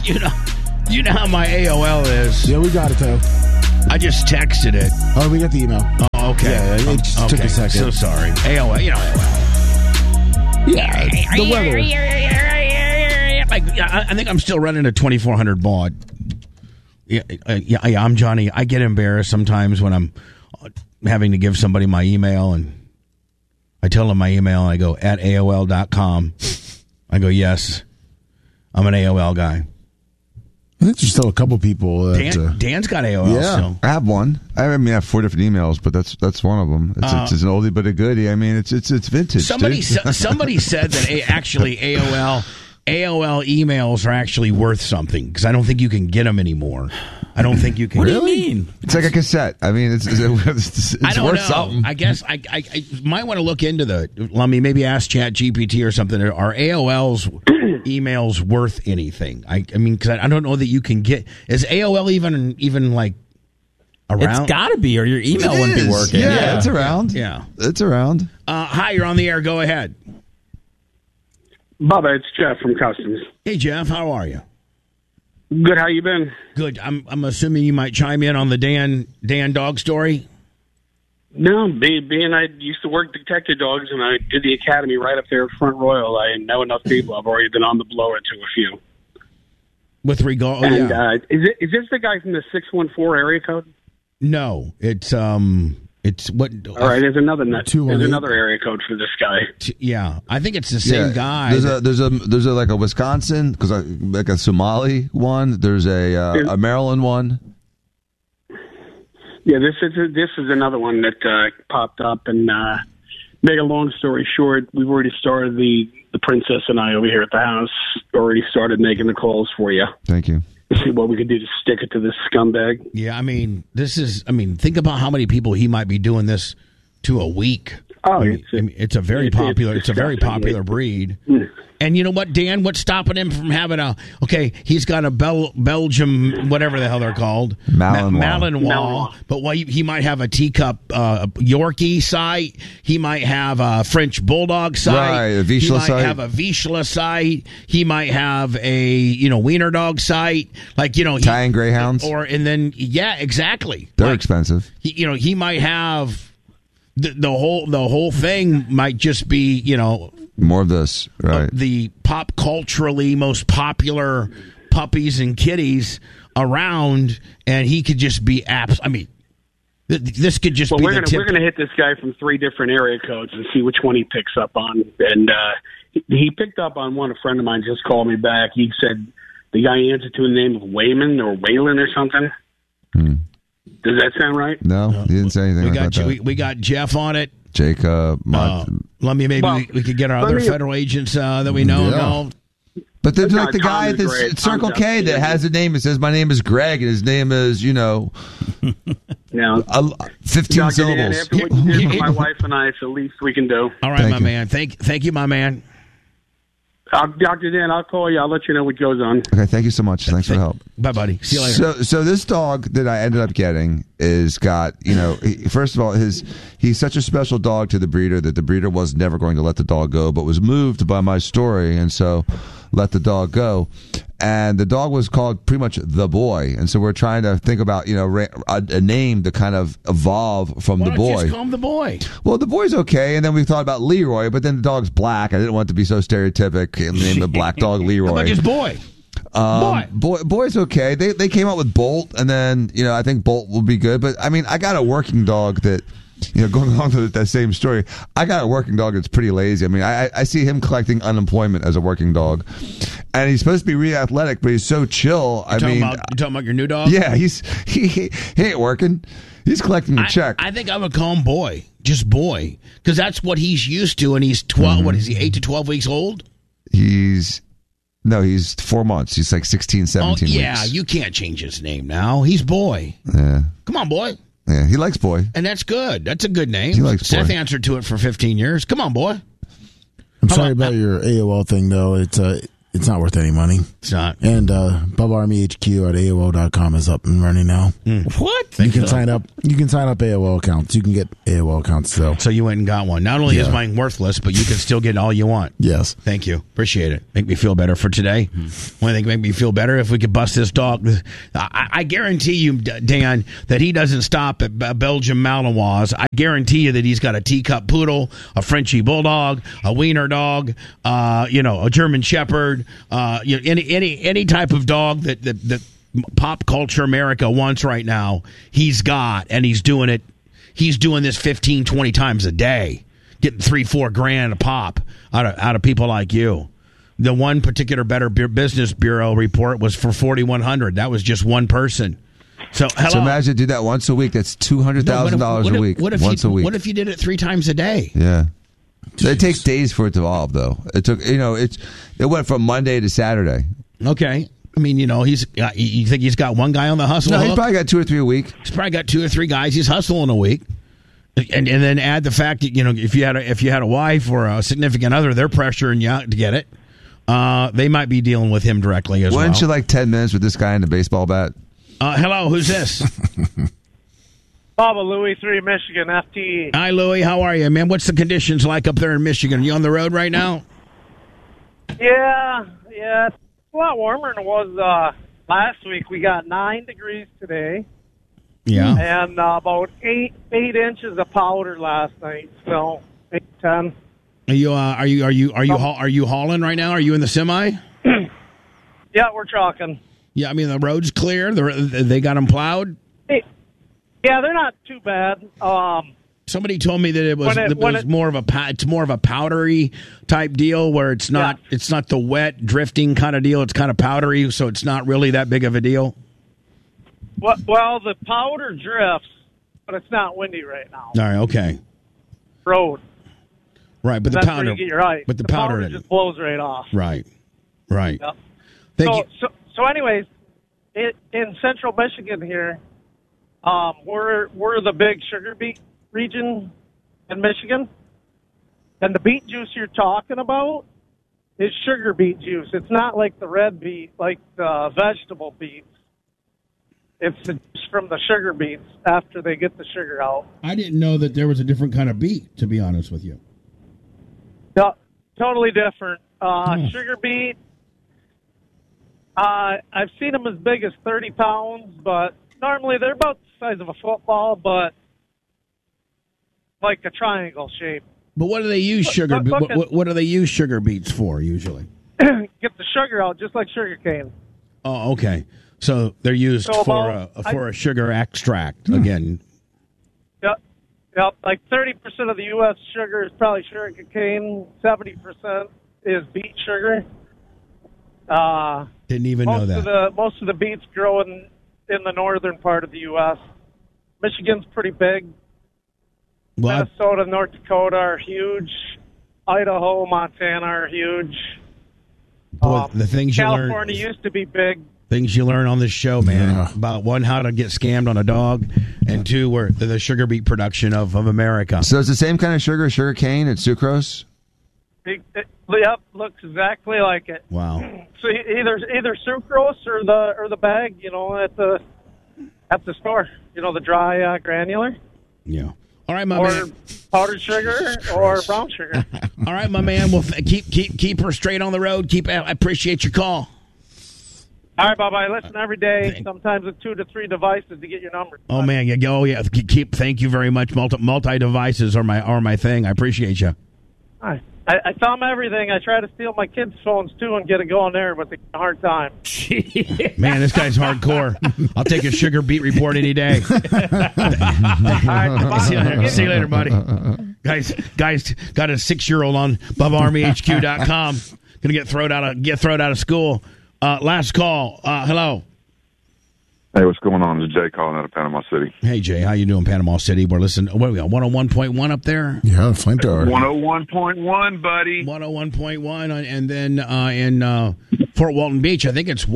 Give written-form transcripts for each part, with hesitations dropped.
You know how my AOL is. Yeah, we got it, though. I just texted it. Oh, we got the email. Oh, okay. Yeah, it just took a second. So sorry. AOL, AOL. Yeah, the weather. I think I'm still running a 2400 baud. Yeah, I'm Johnny. I get embarrassed sometimes when I'm having to give somebody my email, and I tell them my email, and I go, at AOL.com. I go, yes, I'm an AOL guy. I think there's still a couple people. Dan's got AOL. Yeah, still. I have one. I have 4 different emails, but that's one of them. It's an oldie but a goodie. I mean, it's vintage. Somebody said that actually AOL emails are actually worth something because I don't think you can get them anymore. I don't think you can. What do you mean? It's like a cassette. I mean, it's I don't worth know. something. I guess I might want to look into maybe ask ChatGPT or something. Are AOL's emails worth anything? I mean, because I don't know that you can get. Is AOL even like around? It's got to be, or your email wouldn't be working. Yeah, it's around. Yeah, it's around. Hi, you're on the air. Go ahead. Bubba, it's Jeff from Customs. Hey, Jeff, how are you? Good, how you been? Good. I'm assuming you might chime in on the Dan dog story. No, being I used to work detective dogs, and I did the academy right up there at Front Royal. I know enough people. I've already been on the blower to a few. With regard, is this the guy from the 614 area code? No, it's what? All right, there's another area code for this guy. Yeah, I think it's the same guy. There's a like a Wisconsin, because like a Somali one. There's a Maryland one. Yeah, this is another one that popped up. And make a long story short, we've already started the princess and I over here at the house. Already started making the calls for you. Thank you. See what we can do to stick it to this scumbag. Yeah, I mean, think about how many people he might be doing this to a week. Oh, it's a very popular breed. And you know what, Dan? What's stopping him from having he's got a Belgium, whatever the hell they're called. Malinois. But he might have a teacup Yorkie site. He might have a French Bulldog site. Right, a Vizsla site. He might have a Vizsla site. He might have a, Wiener Dog site. Italian Greyhounds. Yeah, exactly. They're expensive. He might have... The whole thing might just be, more of this, right? The pop culturally most popular puppies and kitties around, and he could just be apps. I mean, this could just be. We're gonna hit this guy from 3 different area codes and see which one he picks up on. And he picked up on one. A friend of mine just called me back. He said the guy answered to the name of Wayman or Waylon or something. Does that sound right? No, he didn't say anything about that. We got Jeff on it. Jacob. We could get our other federal agents that we know involved. But there's like the guy at this Circle K that has a name. It says, my name is Greg, and his name is, 15 syllables. After what you did for my wife and I, it's the least we can do. All right, man. Thank you, my man. Dr. Dan, I'll call you. I'll let you know what goes on. Okay, thank you so much. Thanks for the help. Bye, buddy. See you later. So this dog that I ended up getting is got, first of all, he's such a special dog to the breeder that the breeder was never going to let the dog go, but was moved by my story, and so let the dog go. And the dog was called pretty much The Boy. And so we're trying to think about, a name to kind of evolve from The Boy. Just call him The Boy. Well, The Boy's okay. And then we thought about Leroy, but then the dog's black. I didn't want it to be so stereotypical and name the black dog Leroy. How about just Boy? Boy's okay. They came out with Bolt, and then, I think Bolt will be good. But, I mean, I got a working dog that... going along with that same story, I got a working dog that's pretty lazy. I mean, I see him collecting unemployment as a working dog. And he's supposed to be really athletic, but he's so chill. You talking about your new dog? Yeah, he ain't working. He's collecting the check. I think I would call him Boy. Just Boy. Because that's what he's used to, and he's 12. Mm-hmm. What is he, 8 to 12 weeks old? He's 4 months. He's like 16, 17 weeks. Yeah, you can't change his name now. He's Boy. Yeah. Come on, Boy. Yeah, he likes Boy. And that's good. That's a good name. He likes Seth Boy. answered to it for 15 years. Come on, Boy. I'm sorry about your AOL thing, though. It's not worth any money. It's not. And Bubba Army HQ at AOL.com is up and running now. What? You can sign up. You can sign up AOL accounts. You can get AOL accounts still. So you went and got one. Not only is mine worthless, but you can still get all you want. Yes. Thank you. Appreciate it. Make me feel better for today. One thing make me feel better if we could bust this dog. I guarantee you, Dan, that he doesn't stop at Belgian Malinois. I guarantee you that he's got a teacup poodle, a Frenchie bulldog, a wiener dog, a German shepherd. Any type of dog that pop culture America wants right now, he's got, and he's doing it. He's doing this 15, 20 times a day, getting $3-4 grand a pop out of people like you. The one particular Better Business Bureau report was for 4,100. That was just one person. So imagine do that once a week. That's $200,000 a week. Once a week. What if you did it 3 times a day? Yeah. So it takes days for it to evolve, though. It took, it went from Monday to Saturday. Okay. I mean, you think he's got one guy on the hustle? No, hook? he's probably got 2 or 3 a week. He's probably got 2 or 3 guys he's hustling a week. And then add the fact that, if you had a wife or a significant other, they're pressuring you out to get it. They might be dealing with him directly as well. Wouldn't you like 10 minutes with this guy in the baseball bat? Hello, who's this? Bubba, Louis 3, Michigan, FTE. Hi, Louis. How are you, man? What's the conditions like up there in Michigan? Are you on the road right now? Yeah. It's a lot warmer than it was last week. We got 9 degrees today. Yeah. And about 8 inches of powder last night. So 8, 10. Are you hauling right now? Are you in the semi? Yeah, we're trucking. Yeah, I mean the road's clear. They got them plowed. Yeah, they're not too bad. Somebody told me that it was more of a powdery type deal where it's not the wet drifting kind of deal. It's kind of powdery, so it's not really that big of a deal. Well, the powder drifts, but it's not windy right now. All right, okay. Road. Right, but that's the powder. Where you get your ice. But the powder just blows right off. Right. Yep. Thank you. So anyways, in central Michigan here, we're the big sugar beet region in Michigan, and the beet juice you're talking about is sugar beet juice. It's not like the red beet, like the vegetable beets. It's the juice from the sugar beets after they get the sugar out. I didn't know that there was a different kind of beet, to be honest with you. No, totally different. Sugar beet, I've seen them as big as 30 pounds, but normally they're about the size of a football, but like a triangle shape. But what do they use what do they use sugar beets for usually? Get the sugar out, just like sugar cane. Oh, okay. So they're used for a sugar extract again. Yep. Like 30% of the U.S. sugar is probably sugar cane. 70% is beet sugar. Didn't even know that. Most of the beets grow in the northern part of the U.S. Michigan's pretty big. Well, Minnesota, North Dakota are huge. Idaho, Montana are huge. Boy, the things you learn. California used to be big. Things you learn on this show, man. About 1, how to get scammed on a dog, and 2, where the sugar beet production of America. So it's the same kind of sugar cane, it's sucrose? Yep, looks exactly like it. Wow. So either sucrose or the bag, at the store, the dry granular. Yeah. All right, my man. Or powdered sugar or brown sugar. All right, my man. Well, keep her straight on the road. I appreciate your call. All right, bye-bye. Listen every day. Sometimes with 2 to 3 devices to get your number. Oh man, yeah. Oh yeah. Thank you very much. Multi devices are my thing. I appreciate you. All right. I tell them everything. I try to steal my kids' phones, too, and get it going there, but they have a hard time. Man, this guy's hardcore. I'll take a sugar beet report any day. All right, see you later, buddy. Guys got a 6-year-old on BubbaArmyHQ.com. Going to get thrown out of school. Last call. Hello. Hey, what's going on? This is Jay calling out of Panama City. Hey, Jay. How you doing, Panama City? We're listening. What are we on, 101.1 up there? Yeah, Flintor. 101.1, buddy. 101.1, and then in Fort Walton Beach, I think it's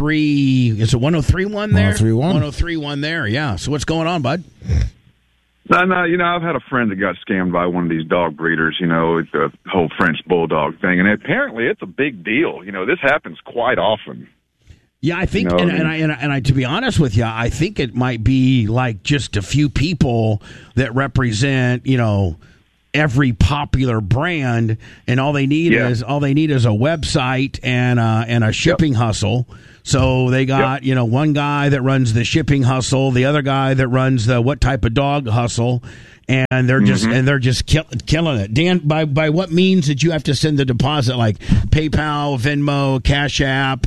103. Is it 103.1 there? 103.1. 103.1 there, yeah. So what's going on, bud? No, I've had a friend that got scammed by one of these dog breeders, the whole French bulldog thing, and apparently it's a big deal. This happens quite often. Yeah, I think, and I, to be honest with you, I think it might be like just a few people that represent, every popular brand, and all they need is a website and a shipping hustle. So they got one guy that runs the shipping hustle, the other guy that runs the what type of dog hustle, and they're just killing it. Dan, by what means did you have to send the deposit? Like PayPal, Venmo, Cash App,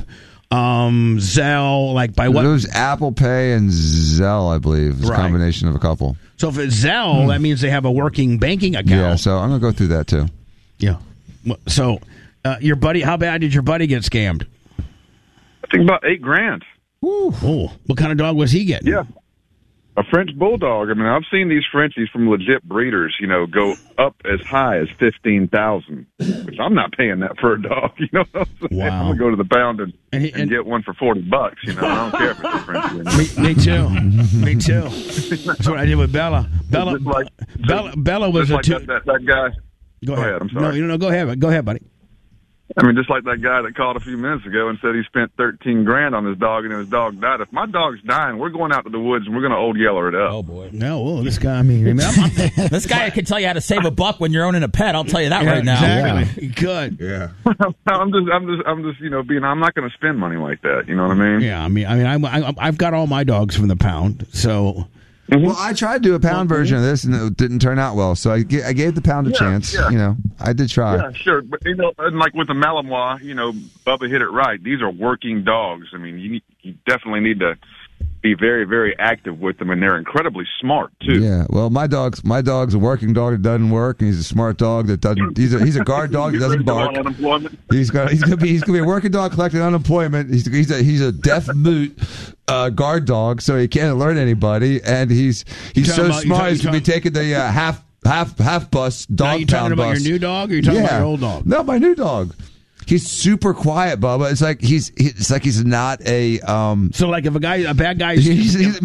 Zelle? Like by what? It was Apple Pay and Zelle, I believe. It's a combination of a couple. So if it's Zelle, that means they have a working banking account. Yeah, so I'm going to go through that too. Yeah. So your buddy, how bad did your buddy get scammed? I think about $8,000. Ooh. Oh, what kind of dog was he getting? Yeah. A French bulldog. I mean, I've seen these Frenchies from legit breeders, go up as high as $15,000, which I'm not paying that for a dog. You know what I'm saying? Wow. I'm gonna go to the pound and get one for $40. I don't care if it's a Frenchie. Me too. Me too. That's what I did with Bella. Bella was like that guy. Go ahead. I'm sorry. No, go ahead. Go ahead, buddy. I mean, just like that guy that called a few minutes ago and said he spent $13,000 on his dog and his dog died. If my dog's dying, we're going out to the woods and we're going to Old Yeller it up. Oh boy! No, this guy. I'm this guy can tell you how to save a buck when you're owning a pet. I'll tell you that right now. Exactly. Yeah. Good. Yeah. I'm just I'm not going to spend money like that. You know what I mean? Yeah. I mean, I've got all my dogs from the pound, so. Well, I tried to do a pound version of this, and it didn't turn out well. So I gave the pound a chance. Yeah. I did try. Yeah, sure. But, and like with the Malinois, Bubba hit it right. These are working dogs. I mean, you definitely need to be very, very active with them, and they're incredibly smart, too. Yeah, well, my dog's a working dog that doesn't work, and he's a smart dog that doesn't. He's a guard dog that doesn't bark. He's gonna be a working dog collecting unemployment. He's a deaf mute guard dog, so he can't alert anybody, and he's so smart he's gonna be taking the half bus dog pound bus. Are you talking about your new dog, or are you talking about your old dog? No, my new dog. He's super quiet, Bubba. It's like he's not a. So like if a bad guy, he's a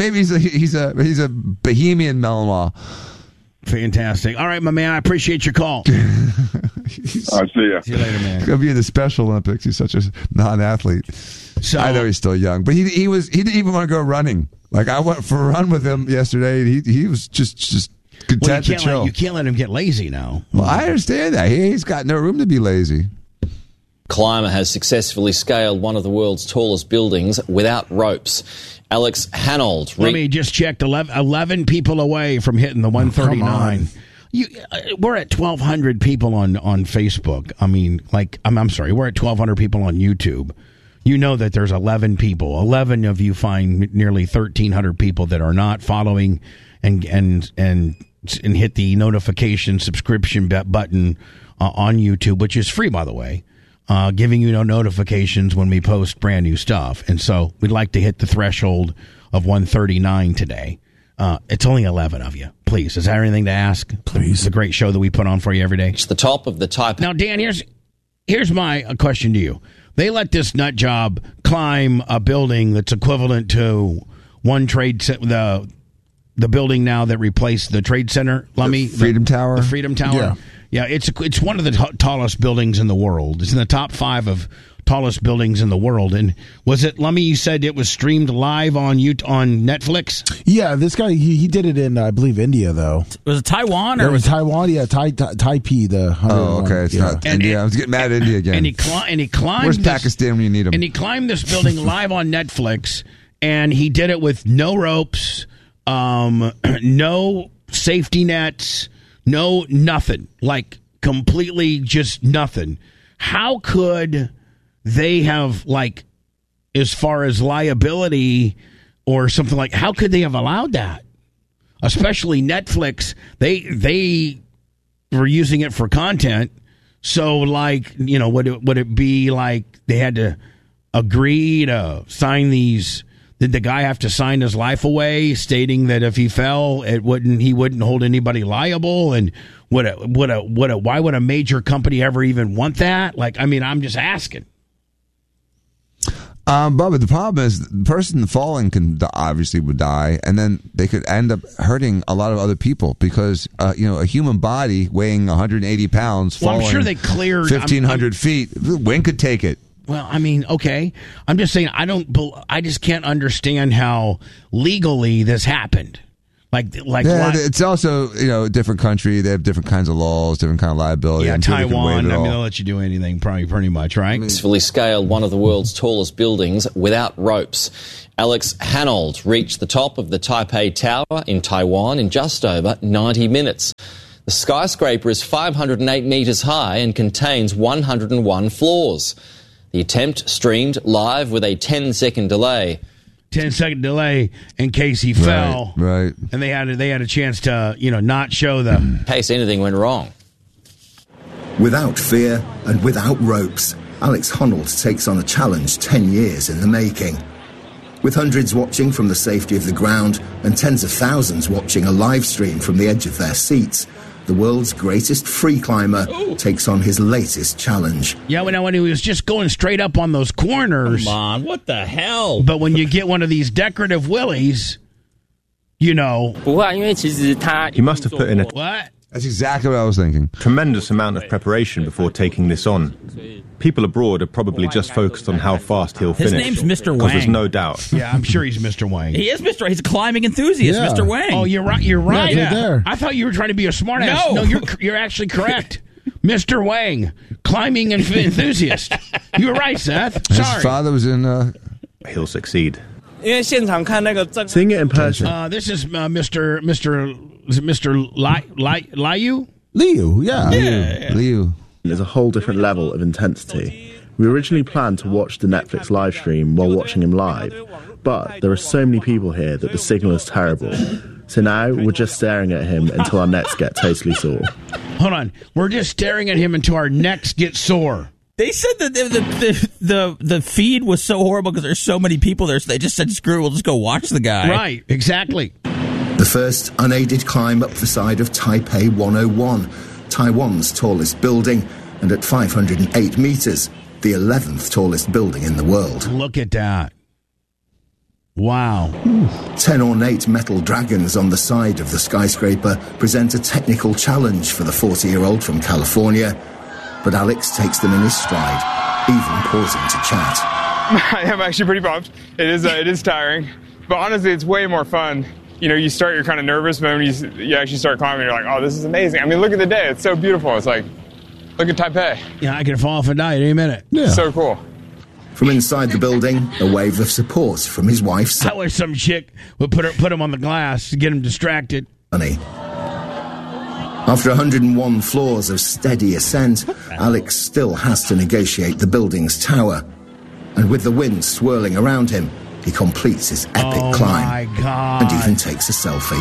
Bohemian Malinois. Fantastic. All right, my man. I appreciate your call. All right, see ya. See you later, man. He's gonna be in the Special Olympics. He's such a non-athlete. So I know he's still young, but he didn't even want to go running. Like I went for a run with him yesterday. And he was just content to chill. You can't let him get lazy now. Well, I understand that. He's got no room to be lazy. Climber has successfully scaled one of the world's tallest buildings without ropes. Alex Hanold. Let me just checked 11 people away from hitting the 139. We're at 1,200 people on Facebook. I mean, I'm sorry, we're at 1,200 people on YouTube. You know that there's 11 people. 11 of you find nearly 1,300 people that are not following and hit the notification subscription button on YouTube, which is free, by the way. Giving you no notifications when we post brand new stuff. And so we'd like to hit the threshold of 139 today. It's only 11 of you. Please, is there anything to ask? Please. It's a great show that we put on for you every day. It's the top of the type. Now, Dan, here's my question to you. They let this nut job climb a building that's equivalent to one the building now that replaced the Trade Center, Lummi. Freedom Tower. The Freedom Tower. Yeah, it's one of the tallest buildings in the world. It's in the top 5 of tallest buildings in the world. And was it, Lummi, you said it was streamed live on Netflix? Yeah, this guy, he did it in, I believe, India, though. Was it Taiwan? Or was it Taiwan? Yeah, Taipei, the 101. Oh, okay. It's not India. I was getting mad at India again. And he climbed. Where's Pakistan when you need him? And he climbed this building live on Netflix, and he did it with no ropes, no safety nets, no nothing. Like, completely just nothing. How could they have, like, as far as liability or something like, how could they have allowed that? Especially Netflix, they were using it for content. So, like, would it be like they had to agree to sign these? Did the guy have to sign his life away, stating that if he fell, he wouldn't hold anybody liable? And why would a major company ever even want that? Like, I mean, I'm just asking. Bubba, the problem is the person falling obviously would die, and then they could end up hurting a lot of other people because a human body weighing 180 pounds falling I'm sure they cleared 1,500 feet. The wind could take it. Well, I mean, okay. I'm just saying I just can't understand how legally this happened. It's also a different country. They have different kinds of laws, different kind of liability. Yeah, Taiwan. They'll let you do anything, probably pretty much, right? Successfully scaled one of the world's tallest buildings without ropes. Alex Honnold reached the top of the Taipei Tower in Taiwan in just over 90 minutes. The skyscraper is 508 metres high and contains 101 floors. The attempt streamed live with a 10-second delay. 10-second delay in case he fell. Right. And they had a chance to, not show them. In case anything went wrong. Without fear and without ropes, Alex Honnold takes on a challenge 10 years in the making. With hundreds watching from the safety of the ground and tens of thousands watching a live stream from the edge of their seats, the world's greatest free climber takes on his latest challenge. Yeah, when he was just going straight up on those corners. Come on, what the hell? But when you get one of these decorative willies, He must have put in a what? That's exactly what I was thinking. Tremendous amount of preparation before taking this on. People abroad are probably just focused on how fast he'll finish. His name's Mr. Wang. There's no doubt. Yeah, I'm sure he's Mr. Wang. He is Mr. He's a climbing enthusiast, Mr. Wang. Oh, you're right. You're right. Yeah, there. I thought you were trying to be a smart ass. No, you're actually correct. Mr. Wang, climbing enthusiast. You were right, Seth. Sorry. His father was in... He'll succeed. Seeing it in person. This is Mr. Liu? Liu, yeah. Liu. There's a whole different level of intensity. We originally planned to watch the Netflix live stream while watching him live, but there are so many people here that the signal is terrible. So now we're just staring at him until our necks get totally sore. Hold on. We're just staring at him until our necks get sore. They said that the feed was so horrible because there's so many people there, so they just said, screw it, we'll just go watch the guy. Right, exactly. The first unaided climb up the side of Taipei 101, Taiwan's tallest building, and at 508 metres, the 11th tallest building in the world. Look at that. Wow. 10 ornate metal dragons on the side of the skyscraper present a technical challenge for the 40-year-old from California. But Alex takes them in his stride, even pausing to chat. I am actually pretty pumped. It is tiring, but honestly, it's way more fun. You start, you're kind of nervous, but when you actually start climbing, you're like, oh, this is amazing. I mean, look at the day. It's so beautiful. It's like, look at Taipei. Yeah, I can fall off and die at any minute. Yeah. So cool. From inside the building, a wave of support from his wife. I wish some chick would put him on the glass to get him distracted. Honey. After 101 floors of steady ascent, Alex still has to negotiate the building's tower. And with the wind swirling around him, he completes his epic climb. My God. And even takes a selfie.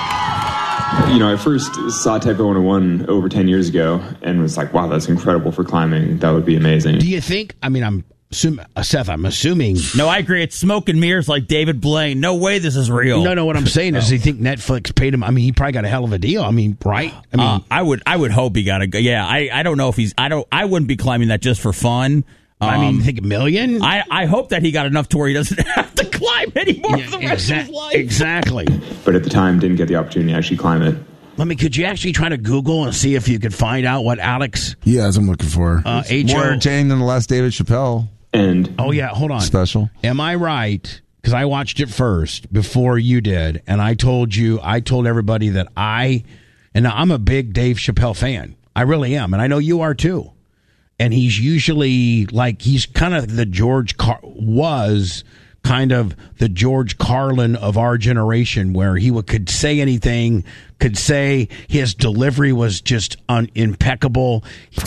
I first saw Taipei 101 over 10 years ago and was like, wow, that's incredible for climbing. That would be amazing. Do you think, Seth, I'm assuming. No, I agree. It's smoke and mirrors like David Blaine. No way this is real. No, what I'm saying is, I think Netflix paid him. He probably got a hell of a deal. Right? I would hope he got a. Yeah, I don't know if he's. I wouldn't be climbing that just for fun. You think $1 million? I hope that he got enough to where he doesn't have to climb anymore for the rest of his life. Exactly. But at the time, didn't get the opportunity to actually climb it. Could you actually try to Google and see if you could find out what Alex? Yes, I'm looking for. More entertaining than the last David Chappelle. Oh yeah, hold on. Special. Am I right? Because I watched it first before you did, and I told everybody that I'm a big Dave Chappelle fan. I really am, and I know you are too. And he's usually he's kind of the George Carlin of our generation, where he could say anything, could say his delivery was just impeccable.